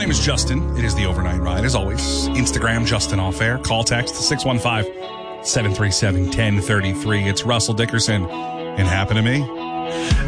name is Justin. It is the Overnight Ride. As always, Instagram, Justin Off Air. Call text 615-737-1033. It's Russell Dickerson and Happen to Me.